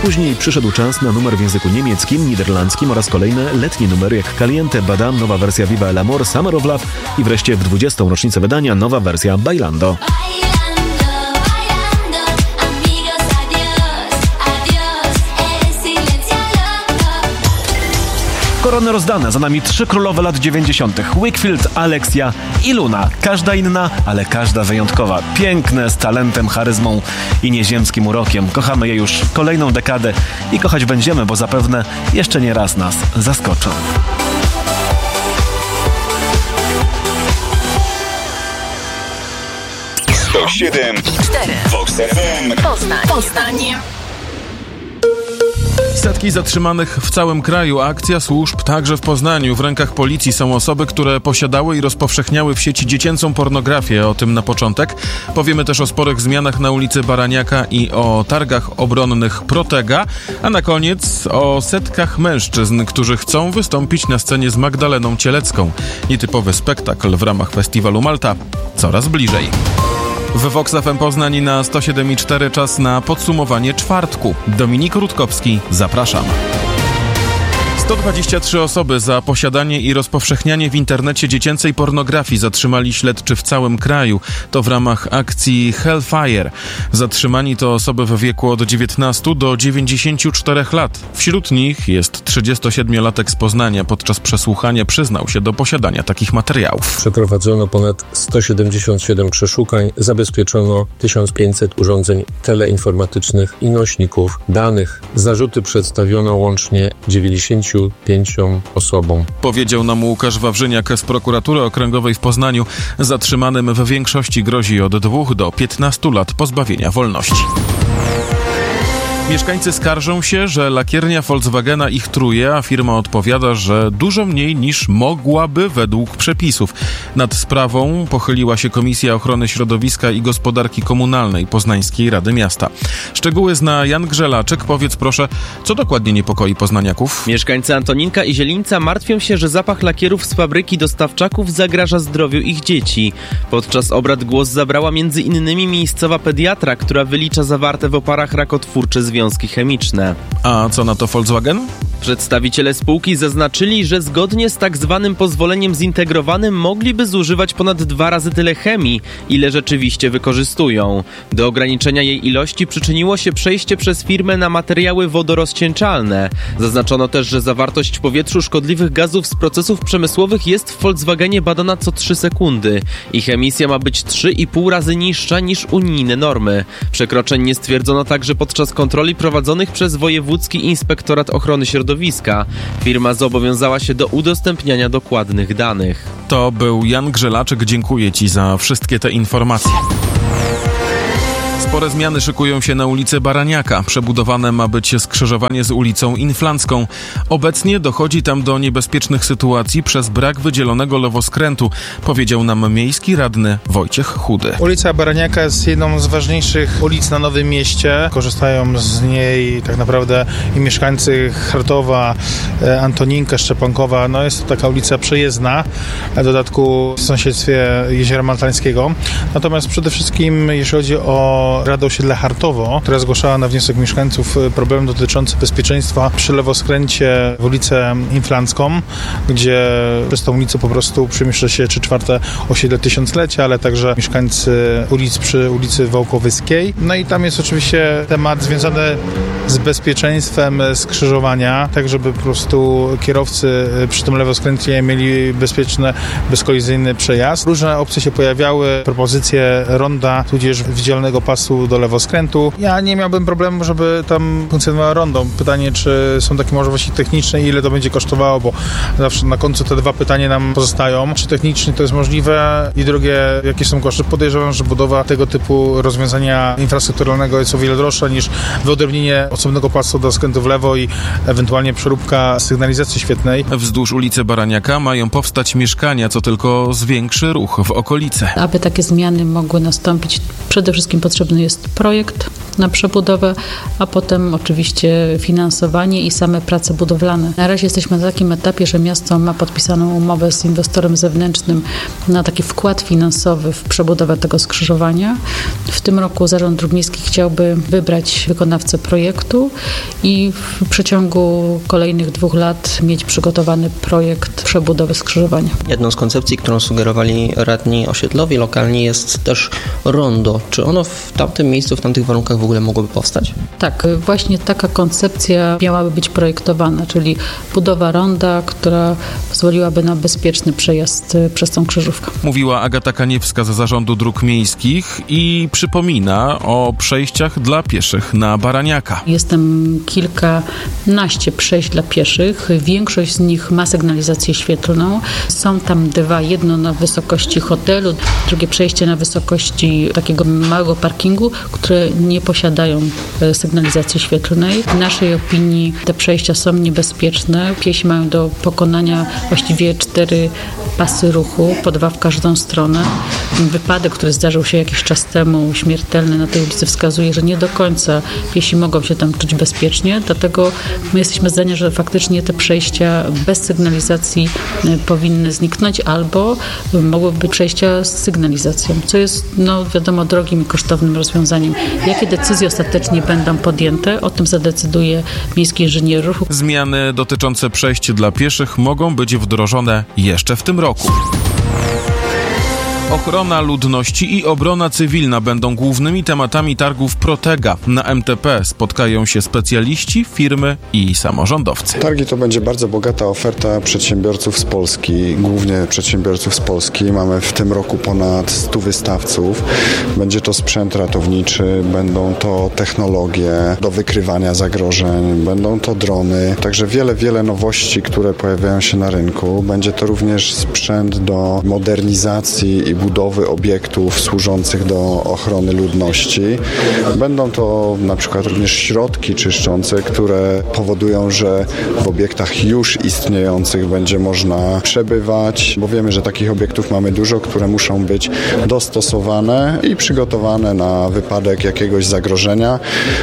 Później przyszedł czas na numer w języku niemieckim, niderlandzkim oraz kolejne letnie numery jak Caliente, Badam, nowa wersja Viva el Amor, Summer of Love i wreszcie w 20. rocznicę wydania nowa wersja Bailando. Korony rozdane, za nami 3 królowe lat 90. Wakefield, Alexia i Luna. Każda inna, ale każda wyjątkowa. Piękne, z talentem, charyzmą i nieziemskim urokiem. Kochamy je już kolejną dekadę i kochać będziemy, bo zapewne jeszcze nie raz nas zaskoczą. 107,4 Vox FM Poznań. Setki zatrzymanych w całym kraju, akcja służb także w Poznaniu. W rękach policji są osoby, które posiadały i rozpowszechniały w sieci dziecięcą pornografię. O tym na początek. Powiemy też o sporych zmianach na ulicy Baraniaka i o targach obronnych Protega, a na koniec o setkach mężczyzn, którzy chcą wystąpić na scenie z Magdaleną Cielecką. Nietypowy spektakl w ramach festiwalu Malta. Coraz bliżej. W Vox FM Poznań na 107,4 czas na podsumowanie czwartku. Dominik Rutkowski, zapraszam. 123 osoby za posiadanie i rozpowszechnianie w internecie dziecięcej pornografii zatrzymali śledczy w całym kraju. To w ramach akcji Hellfire. Zatrzymani to osoby w wieku od 19 do 94 lat. Wśród nich jest 37-latek z Poznania. Podczas przesłuchania przyznał się do posiadania takich materiałów. Przeprowadzono ponad 177 przeszukań, zabezpieczono 1500 urządzeń teleinformatycznych i nośników danych. Zarzuty przedstawiono łącznie 95 osobom. Powiedział nam Łukasz Wawrzyniak z Prokuratury Okręgowej w Poznaniu. Zatrzymanym w większości grozi od 2 do 15 lat pozbawienia wolności. Mieszkańcy skarżą się, że lakiernia Volkswagena ich truje, a firma odpowiada, że dużo mniej niż mogłaby według przepisów. Nad sprawą pochyliła się Komisja Ochrony Środowiska i Gospodarki Komunalnej Poznańskiej Rady Miasta. Szczegóły zna Jan Grzelaczek. Powiedz proszę, co dokładnie niepokoi poznaniaków? Mieszkańcy Antoninka i Zielińca martwią się, że zapach lakierów z fabryki dostawczaków zagraża zdrowiu ich dzieci. Podczas obrad głos zabrała m.in. miejscowa pediatra, która wylicza zawarte w oparach rakotwórcze związki chemiczne. A co na to Volkswagen? Przedstawiciele spółki zaznaczyli, że zgodnie z tak zwanym pozwoleniem zintegrowanym mogliby zużywać ponad 2 razy tyle chemii, ile rzeczywiście wykorzystują. Do ograniczenia jej ilości przyczyniło się przejście przez firmę na materiały wodorozcieńczalne. Zaznaczono też, że zawartość w powietrzu szkodliwych gazów z procesów przemysłowych jest w Volkswagenie badana co 3 sekundy. Ich emisja ma być 3,5 razy niższa niż unijne normy. Przekroczeń nie stwierdzono także podczas kontroli prowadzonych przez Wojewódzki Inspektorat Ochrony Środowiska. Firma zobowiązała się do udostępniania dokładnych danych. To był Jan Grzelaczek. Dziękuję Ci za wszystkie te informacje. Spore zmiany szykują się na ulicy Baraniaka. Przebudowane ma być skrzyżowanie z ulicą Inflancką. Obecnie dochodzi tam do niebezpiecznych sytuacji przez brak wydzielonego lewoskrętu, powiedział nam miejski radny Wojciech Chudy. Ulica Baraniaka jest jedną z ważniejszych ulic na Nowym Mieście. Korzystają z niej tak naprawdę i mieszkańcy Chartowa, Antoninka, Szczepankowa. No jest to taka ulica przejezdna, w dodatku w sąsiedztwie Jeziora Maltańskiego. Natomiast przede wszystkim, jeśli chodzi o Radę Osiedla Chartowo, która zgłaszała na wniosek mieszkańców problem dotyczący bezpieczeństwa przy lewoskręcie w ulicę Inflancką, gdzie przez tą ulicę po prostu przemieszcza się 3/4 osiedle Tysiąclecia, ale także mieszkańcy ulic przy ulicy Wałkowyskiej. No i tam jest oczywiście temat związany z bezpieczeństwem skrzyżowania, tak żeby po prostu kierowcy przy tym lewoskręcie mieli bezpieczny, bezkolizyjny przejazd. Różne opcje się pojawiały, propozycje ronda, tudzież wydzielonego pasu do lewoskrętu. Ja nie miałbym problemu, żeby tam funkcjonowało rondo. Pytanie, czy są takie możliwości techniczne i ile to będzie kosztowało, bo zawsze na końcu te dwa pytania nam pozostają. Czy technicznie to jest możliwe i drugie, jakie są koszty? Podejrzewam, że budowa tego typu rozwiązania infrastrukturalnego jest o wiele droższa niż wyodrębnienie osobnego pasu do skrętu w lewo i ewentualnie przeróbka sygnalizacji świetnej. Wzdłuż ulicy Baraniaka mają powstać mieszkania, co tylko zwiększy ruch w okolicy. Aby takie zmiany mogły nastąpić, przede wszystkim potrzebne potrzebny jest projekt na przebudowę, a potem oczywiście finansowanie i same prace budowlane. Na razie jesteśmy na takim etapie, że miasto ma podpisaną umowę z inwestorem zewnętrznym na taki wkład finansowy w przebudowę tego skrzyżowania. W tym roku Zarząd Dróg Miejskich chciałby wybrać wykonawcę projektu i w przeciągu kolejnych 2 lat mieć przygotowany projekt przebudowy skrzyżowania. Jedną z koncepcji, którą sugerowali radni osiedlowi lokalni, jest też rondo. Czy ono w tamtym miejscu, w tamtych warunkach w ogóle mogłoby powstać? Tak, właśnie taka koncepcja miałaby być projektowana, czyli budowa ronda, która pozwoliłaby na bezpieczny przejazd przez tą krzyżówkę. Mówiła Agata Kaniewska z Zarządu Dróg Miejskich i przypomina o przejściach dla pieszych na Baraniaka. Jest tam kilkanaście przejść dla pieszych. Większość z nich ma sygnalizację świetlną. Są tam 2, jedno na wysokości hotelu, drugie przejście na wysokości takiego małego parkingu, które nie posiadają sygnalizacji świetlnej. W naszej opinii te przejścia są niebezpieczne. Piesi mają do pokonania właściwie 4 pasy ruchu, po 2 w każdą stronę. Wypadek, który zdarzył się jakiś czas temu, śmiertelny na tej ulicy, wskazuje, że nie do końca piesi mogą się tam czuć bezpiecznie, dlatego my jesteśmy zdania, że faktycznie te przejścia bez sygnalizacji powinny zniknąć albo mogłyby być przejścia z sygnalizacją, co jest, wiadomo, drogim i kosztownym rozwiązaniem. Jakie decyzje ostatecznie będą podjęte, o tym zadecyduje miejski inżynier ruchu. Zmiany dotyczące przejść dla pieszych mogą być wdrożone jeszcze w tym roku. Ochrona ludności i obrona cywilna będą głównymi tematami targów Protega. Na MTP spotkają się specjaliści, firmy i samorządowcy. Targi to będzie bardzo bogata oferta przedsiębiorców z Polski, głównie przedsiębiorców z Polski. Mamy w tym roku ponad 100 wystawców. Będzie to sprzęt ratowniczy, będą to technologie do wykrywania zagrożeń, będą to drony. Także wiele nowości, które pojawiają się na rynku. Będzie to również sprzęt do modernizacji i budowy obiektów służących do ochrony ludności. Będą to na przykład również środki czyszczące, które powodują, że w obiektach już istniejących będzie można przebywać, bo wiemy, że takich obiektów mamy dużo, które muszą być dostosowane i przygotowane na wypadek jakiegoś zagrożenia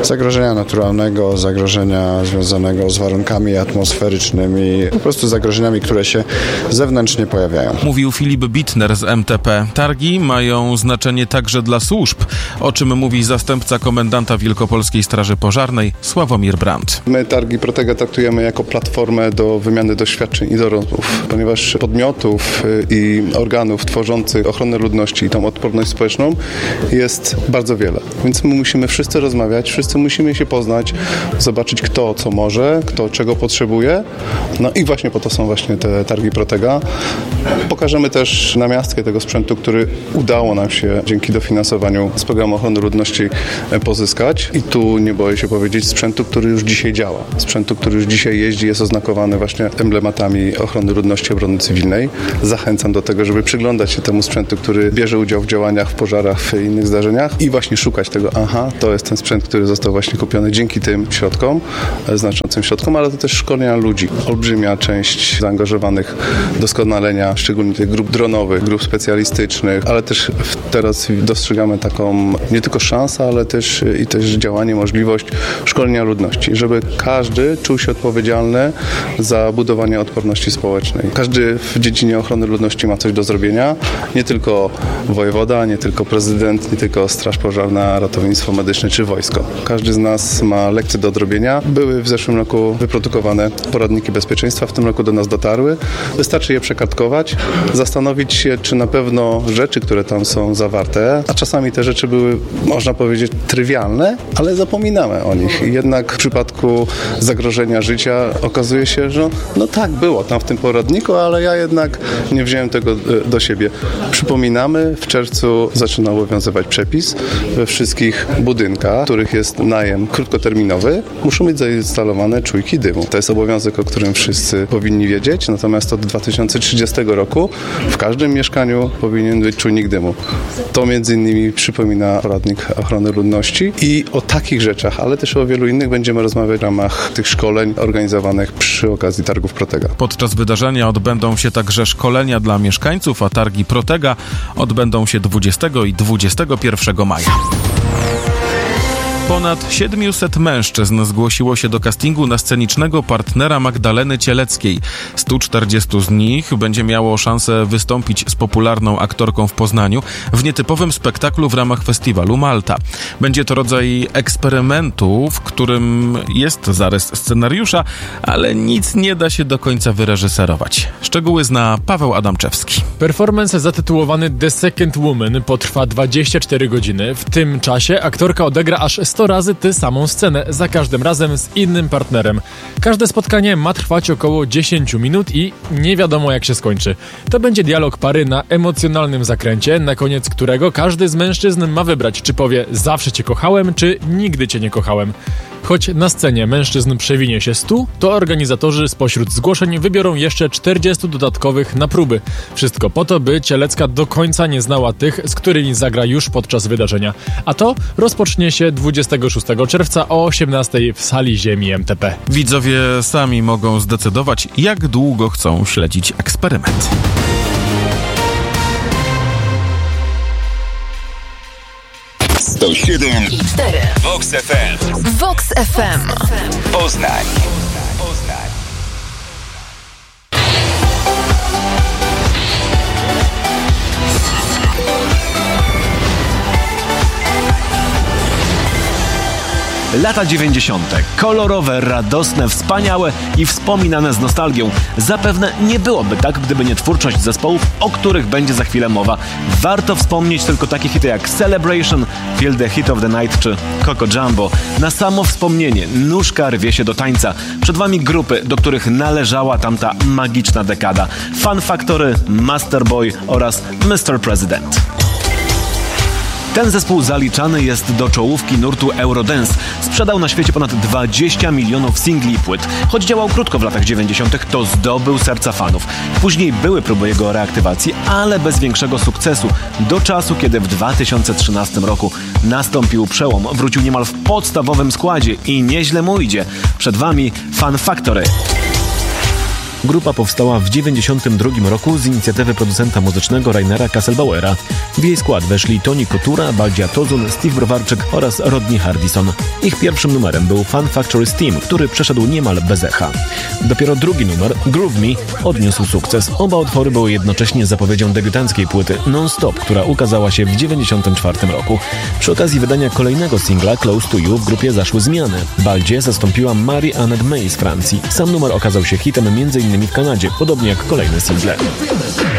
naturalnego, zagrożenia związanego z warunkami atmosferycznymi, po prostu zagrożeniami, które się zewnętrznie pojawiają. Mówił Filip Bittner z MTP. Targi mają znaczenie także dla służb, o czym mówi zastępca komendanta Wielkopolskiej Straży Pożarnej Sławomir Brandt. My targi Protega traktujemy jako platformę do wymiany doświadczeń i dorobków, ponieważ podmiotów i organów tworzących ochronę ludności i tą odporność społeczną jest bardzo wiele. Więc my musimy wszyscy rozmawiać, wszyscy musimy się poznać, zobaczyć kto co może, kto czego potrzebuje. No i właśnie po to są właśnie te targi Protega. Pokażemy też namiastkę tego sprzętu, który udało nam się dzięki dofinansowaniu z programu ochrony ludności pozyskać. I tu nie boję się powiedzieć sprzętu, który już dzisiaj działa. Sprzętu, który już dzisiaj jeździ, jest oznakowany właśnie emblematami ochrony ludności, obrony cywilnej. Zachęcam do tego, żeby przyglądać się temu sprzętu, który bierze udział w działaniach, w pożarach, w innych zdarzeniach i właśnie szukać tego, to jest ten sprzęt, który został właśnie kupiony dzięki tym środkom, znaczącym środkom, ale to też szkolenia ludzi. Olbrzymia część zaangażowanych doskonalenia, szczególnie tych grup dronowych, grup specjalistycznych, ale też teraz dostrzegamy taką nie tylko szansę, ale też działanie, możliwość szkolenia ludności, żeby każdy czuł się odpowiedzialny za budowanie odporności społecznej. Każdy w dziedzinie ochrony ludności ma coś do zrobienia, nie tylko wojewoda, nie tylko prezydent, nie tylko straż pożarna, ratownictwo medyczne czy wojsko. Każdy z nas ma lekcje do odrobienia. Były w zeszłym roku wyprodukowane poradniki bezpieczeństwa, w tym roku do nas dotarły. Wystarczy je przekartkować, zastanowić się, czy na pewno rzeczy, które tam są zawarte, a czasami te rzeczy były, można powiedzieć, trywialne, ale zapominamy o nich. I jednak w przypadku zagrożenia życia okazuje się, że tak, było tam w tym poradniku, ale ja jednak nie wziąłem tego do siebie. Przypominamy, w czerwcu zaczyna obowiązywać przepis. We wszystkich budynkach, w których jest najem krótkoterminowy, muszą być zainstalowane czujki dymu. To jest obowiązek, o którym wszyscy powinni wiedzieć, natomiast od 2030 roku w każdym mieszkaniu powinien być czujnik dymu. To między innymi przypomina poradnik ochrony ludności i o takich rzeczach, ale też o wielu innych będziemy rozmawiać w ramach tych szkoleń organizowanych przy okazji targów Protega. Podczas wydarzenia odbędą się także szkolenia dla mieszkańców, a targi Protega odbędą się 20 i 21 maja. Ponad 700 mężczyzn zgłosiło się do castingu na scenicznego partnera Magdaleny Cieleckiej. 140 z nich będzie miało szansę wystąpić z popularną aktorką w Poznaniu w nietypowym spektaklu w ramach festiwalu Malta. Będzie to rodzaj eksperymentu, w którym jest zarys scenariusza, ale nic nie da się do końca wyreżyserować. Szczegóły zna Paweł Adamczewski. Performance zatytułowany The Second Woman potrwa 24 godziny. W tym czasie aktorka odegra aż 100 razy tę samą scenę, za każdym razem z innym partnerem. Każde spotkanie ma trwać około 10 minut i nie wiadomo jak się skończy. To będzie dialog pary na emocjonalnym zakręcie, na koniec którego każdy z mężczyzn ma wybrać, czy powie zawsze cię kochałem, czy nigdy cię nie kochałem. Choć na scenie mężczyzn przewinie się 100, to organizatorzy spośród zgłoszeń wybiorą jeszcze 40 dodatkowych na próby. Wszystko po to, by Cielecka do końca nie znała tych, z którymi zagra już podczas wydarzenia. A to rozpocznie się 26 czerwca o 18 w sali Ziemi MTP. Widzowie sami mogą zdecydować, jak długo chcą śledzić eksperyment. To 7 i 4. Vox FM. Vox FM. Poznań. Lata 90. Kolorowe, radosne, wspaniałe i wspominane z nostalgią. Zapewne nie byłoby tak, gdyby nie twórczość zespołów, o których będzie za chwilę mowa. Warto wspomnieć tylko takie hity jak Celebration, Feel the Heat of the Night czy Coco Jumbo. Na samo wspomnienie nóżka rwie się do tańca. Przed wami grupy, do których należała tamta magiczna dekada. Fun Factory, Masterboy oraz Mr. President. Ten zespół zaliczany jest do czołówki nurtu Eurodance. Sprzedał na świecie ponad 20 milionów singli i płyt. Choć działał krótko w latach 90., to zdobył serca fanów. Później były próby jego reaktywacji, ale bez większego sukcesu. Do czasu, kiedy w 2013 roku nastąpił przełom. Wrócił niemal w podstawowym składzie i nieźle mu idzie. Przed wami Fun Factory. Grupa powstała w 1992 roku z inicjatywy producenta muzycznego Rainera Kasselbauera. W jej skład weszli Tony Kotura, Baldzia Tozun, Steve Browarczyk oraz Rodney Hardison. Ich pierwszym numerem był Fun Factory Steam, który przeszedł niemal bez echa. Dopiero drugi numer, Groove Me, odniósł sukces. Oba utwory były jednocześnie zapowiedzią debiutanckiej płyty Non-Stop, która ukazała się w 1994 roku. Przy okazji wydania kolejnego singla Close to You w grupie zaszły zmiany. Baldzie zastąpiła Marie-Annette May z Francji. Sam numer okazał się hitem m.in. w Kanadzie, podobnie jak kolejne single.